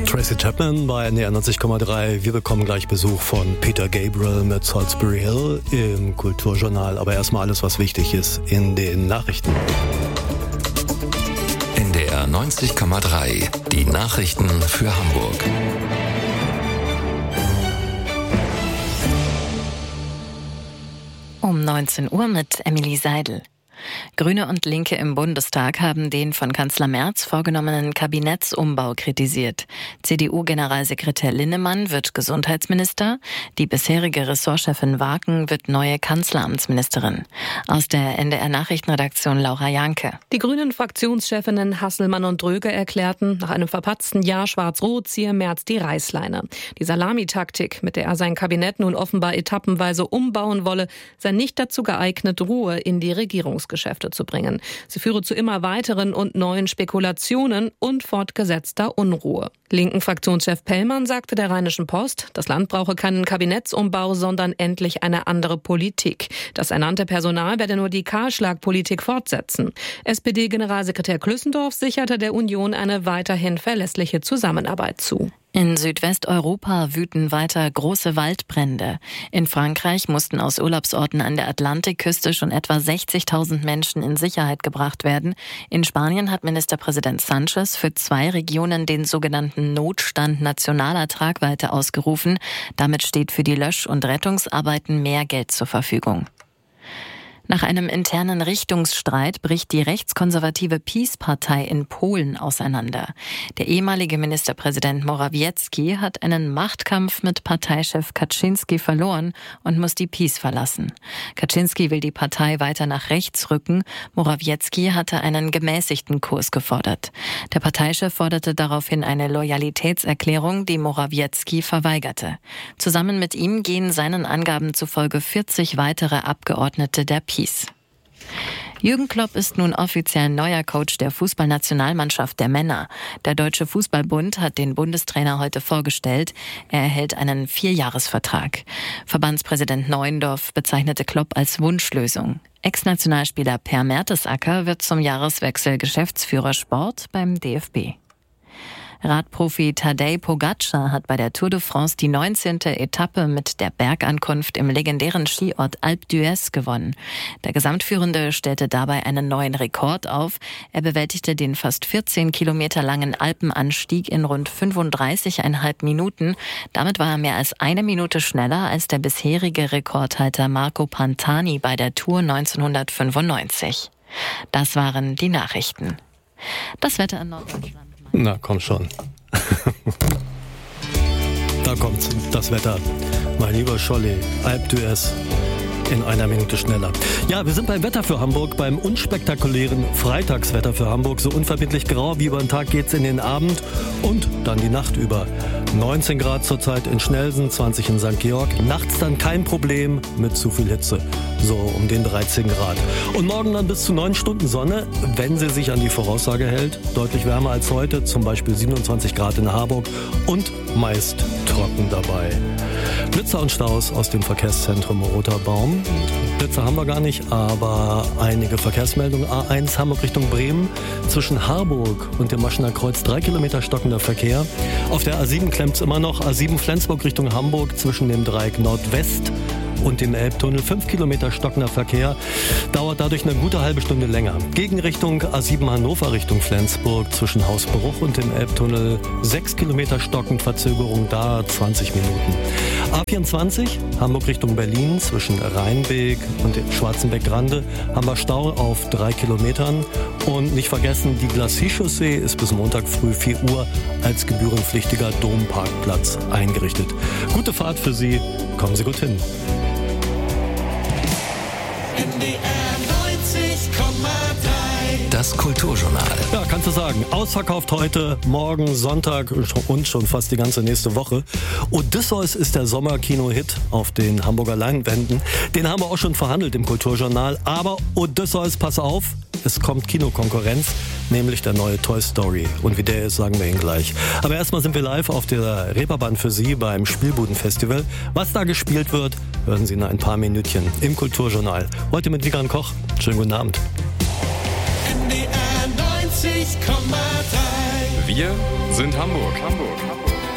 Tracy Chapman bei NDR 90,3. Wir bekommen gleich Besuch von Peter Gabriel mit Salisbury Hill im Kulturjournal. Aber erstmal alles, was wichtig ist in den Nachrichten. NDR 90,3. Die Nachrichten für Hamburg. Um 19 Uhr mit Emily Seidel. Grüne und Linke im Bundestag haben den von Kanzler Merz vorgenommenen Kabinettsumbau kritisiert. CDU-Generalsekretär Linnemann wird Gesundheitsminister, die bisherige Ressortchefin Waken wird neue Kanzleramtsministerin. Aus der NDR-Nachrichtenredaktion Laura Janke. Die grünen Fraktionschefinnen Hasselmann und Dröge erklärten, nach einem verpatzten Jahr Schwarz-Rot ziehe Merz die Reißleine. Die Salamitaktik, mit der er sein Kabinett nun offenbar etappenweise umbauen wolle, sei nicht dazu geeignet, Ruhe in die Regierungsgeschäfte zu bringen. Sie führe zu immer weiteren und neuen Spekulationen und fortgesetzter Unruhe. Linken Fraktionschef Pellmann sagte der Rheinischen Post, das Land brauche keinen Kabinettsumbau, sondern endlich eine andere Politik. Das ernannte Personal werde nur die Kahlschlagpolitik fortsetzen. SPD-Generalsekretär Klüssendorf sicherte der Union eine weiterhin verlässliche Zusammenarbeit zu. In Südwesteuropa wüten weiter große Waldbrände. In Frankreich mussten aus Urlaubsorten an der Atlantikküste schon etwa 60.000 Menschen in Sicherheit gebracht werden. In Spanien hat Ministerpräsident Sánchez für 2 Regionen den sogenannten Notstand nationaler Tragweite ausgerufen. Damit steht für die Lösch- und Rettungsarbeiten mehr Geld zur Verfügung. Nach einem internen Richtungsstreit bricht die rechtskonservative PiS-Partei in Polen auseinander. Der ehemalige Ministerpräsident Morawiecki hat einen Machtkampf mit Parteichef Kaczyński verloren und muss die PiS verlassen. Kaczyński will die Partei weiter nach rechts rücken. Morawiecki hatte einen gemäßigten Kurs gefordert. Der Parteichef forderte daraufhin eine Loyalitätserklärung, die Morawiecki verweigerte. Zusammen mit ihm gehen seinen Angaben zufolge 40 weitere Abgeordnete der PiS. Jürgen Klopp ist nun offiziell neuer Coach der Fußballnationalmannschaft der Männer. Der Deutsche Fußballbund hat den Bundestrainer heute vorgestellt. Er erhält einen 4-Jahres-Vertrag. Verbandspräsident Neuendorf bezeichnete Klopp als Wunschlösung. Ex-Nationalspieler Per Mertesacker wird zum Jahreswechsel Geschäftsführer Sport beim DFB. Radprofi Tadej Pogačar hat bei der Tour de France die 19. Etappe mit der Bergankunft im legendären Skiort Alpe d'Huez gewonnen. Der Gesamtführende stellte dabei einen neuen Rekord auf. Er bewältigte den fast 14 Kilometer langen Alpenanstieg in rund 35,5 Minuten. Damit war er mehr als 1 Minute schneller als der bisherige Rekordhalter Marco Pantani bei der Tour 1995. Das waren die Nachrichten. Das Wetter in Norddeutschland. Na, komm schon. Da kommt das Wetter. Mein lieber Scholli, Alpe d'Huez in 1 Minute schneller. Ja, wir sind beim Wetter für Hamburg, beim unspektakulären Freitagswetter für Hamburg. So unverbindlich grau wie über den Tag geht's in den Abend und dann die Nacht über. 19 Grad zurzeit in Schnelsen, 20 in St. Georg. Nachts dann kein Problem mit zu viel Hitze. So um den 13 Grad. Und morgen dann bis zu 9 Stunden Sonne, wenn sie sich an die Voraussage hält. Deutlich wärmer als heute, zum Beispiel 27 Grad in Harburg und meist trocken dabei. Blitzer und Staus aus dem Verkehrszentrum Roter Baum. Blitzer haben wir gar nicht, aber einige Verkehrsmeldungen. A1 Hamburg Richtung Bremen. Zwischen Harburg und dem Maschener Kreuz 3 Kilometer stockender Verkehr. Auf der A7 klemmt's immer noch. A7 Flensburg Richtung Hamburg zwischen dem Dreieck Nordwest und dem Elbtunnel 5 Kilometer stockender Verkehr. Dauert dadurch eine gute halbe Stunde länger. Gegenrichtung A7 Hannover Richtung Flensburg zwischen Hausbruch und dem Elbtunnel 6 Kilometer stockend, Verzögerung da 20 Minuten. A24 Hamburg Richtung Berlin zwischen Rheinbeek und dem Schwarzenbeck-Grande haben wir Stau auf 3 Kilometern. Und nicht vergessen, die Glacis-Chaussee ist bis Montag früh 4 Uhr als gebührenpflichtiger Domparkplatz eingerichtet. Gute Fahrt für Sie, kommen Sie gut hin. NDR 90,3. Das Kulturjournal. Ja, kannst du sagen. Ausverkauft heute, morgen, Sonntag und schon fast die ganze nächste Woche. Odysseus ist der Sommerkino-Hit auf den Hamburger Leinwänden. Den haben wir auch schon verhandelt im Kulturjournal. Aber Odysseus, pass auf, es kommt Kinokonkurrenz, nämlich der neue Toy Story. Und wie der ist, sagen wir Ihnen gleich. Aber erstmal sind wir live auf der Reeperbahn für Sie beim Spielbudenfestival. Was da gespielt wird, hören Sie in ein paar Minütchen im Kulturjournal. Heute mit Wiegand Koch. Schönen guten Abend. NDR 90,3. Wir sind Hamburg.